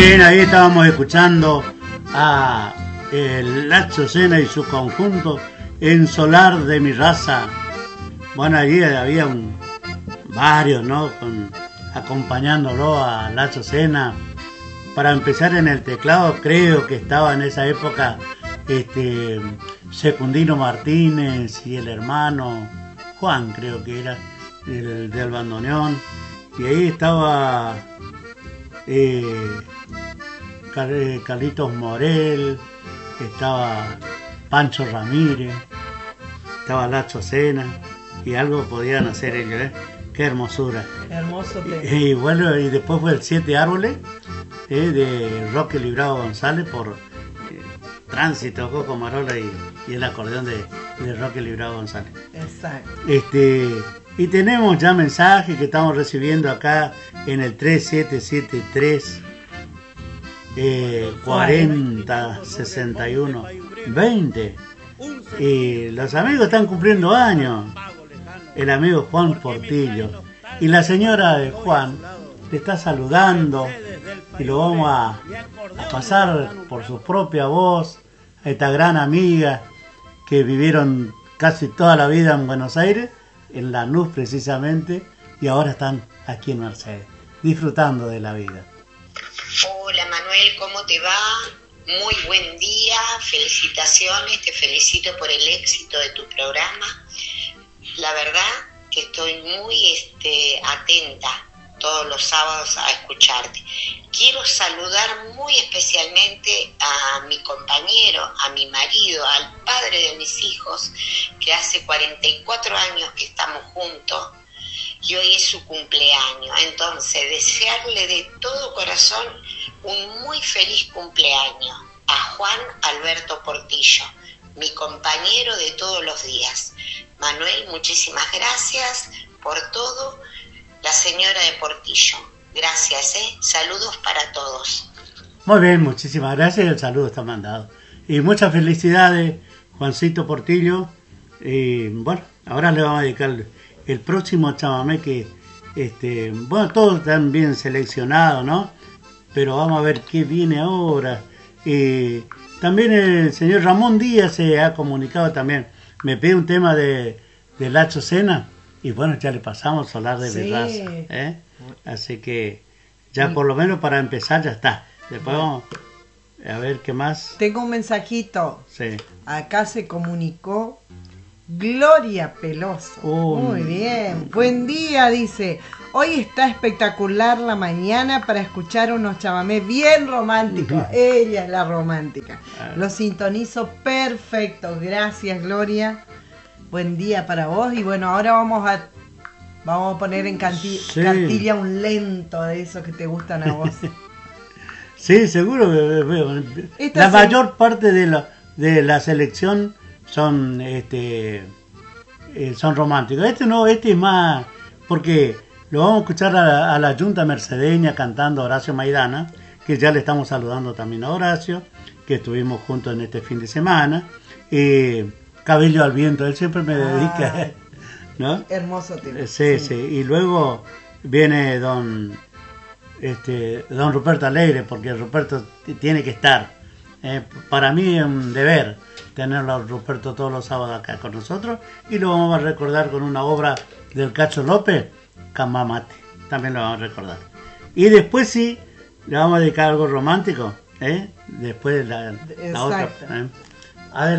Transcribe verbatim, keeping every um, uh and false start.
bien, ahí estábamos escuchando a el Lacho Sena y su conjunto En Solar de mi Raza. Bueno, allí había un, varios, ¿no? Con, acompañándolo a Lacho Sena. Para empezar, en el teclado creo que estaba en esa época este Secundino Martínez y el hermano Juan, creo que era el del bandoneón, y ahí estaba eh, Carlitos Morel, estaba Pancho Ramírez, estaba Lacho Sena, y algo podían hacer ellos, ¿eh? Qué hermosura. Hermoso tema. Y, y bueno, y después fue el Siete Árboles, ¿eh? De Roque Librado González por eh, Tránsito, Coco Marola y, y el acordeón de, de Roque Librado González. Exacto. Este, y tenemos ya mensajes que estamos recibiendo acá en el tres siete siete tres eh, cuarenta sesenta y uno veinte. Y los amigos están cumpliendo años. El amigo Juan Portillo y la señora de Juan le está saludando, y lo vamos a, a pasar por su propia voz a esta gran amiga que vivieron casi toda la vida en Buenos Aires, en Lanús precisamente, y ahora están aquí en Mercedes, disfrutando de la vida. Hola Manuel, ¿cómo te va? Muy buen día, felicitaciones, te felicito por el éxito de tu programa. La verdad que estoy muy este, atenta todos los sábados a escucharte. Quiero saludar muy especialmente a mi compañero, a mi marido, al padre de mis hijos, que hace cuarenta y cuatro años que estamos juntos y hoy es su cumpleaños. Entonces, desearle de todo corazón un muy feliz cumpleaños a Juan Alberto Portillo, mi compañero de todos los días. Manuel, muchísimas gracias por todo. La señora de Portillo, gracias, ¿eh? Saludos para todos. Muy bien, muchísimas gracias, el saludo está mandado. Y muchas felicidades, Juancito Portillo. Y bueno, ahora le vamos a dedicar el próximo chamamé que, este, bueno, todos están bien seleccionados, ¿no? Pero vamos a ver qué viene ahora. Y también el señor Ramón Díaz se ha comunicado también. Me pide un tema de, de Lacho Sena. Y bueno, ya le pasamos Solar de mi Raza, ¿eh? Así que ya por lo menos para empezar ya está. Después vamos a ver qué más. Tengo un mensajito. Sí. Acá se comunicó Gloria Peloso. Uh, Muy bien. Buen día, dice. Hoy está espectacular la mañana para escuchar unos chamamés bien románticos. Ella es la romántica. Lo sintonizo perfecto. Gracias, Gloria. Buen día para vos. Y bueno, ahora vamos a vamos a poner en canti sí. cartilla un lento de esos que te gustan a vos. Sí, seguro que Esta la se... mayor parte de la de la selección son este eh, son románticos. Este no, este es más porque lo vamos a escuchar a la, a la Junta Mercedeña cantando Horacio Maidana, que ya le estamos saludando también a Horacio, que estuvimos juntos en este fin de semana. Eh, Cabello al viento, él siempre me dedica, ah, ¿no? Hermoso tema. Sí, sí, sí, y luego viene don este don Ruperto Alegre, porque Ruperto tiene que estar. Eh, para mí es un deber tenerlo a Ruperto todos los sábados acá con nosotros, y lo vamos a recordar con una obra del Cacho López, Camamate, también lo vamos a recordar. Y después sí, le vamos a dedicar algo romántico, ¿eh? Después la, la otra. ¿eh? Adelante.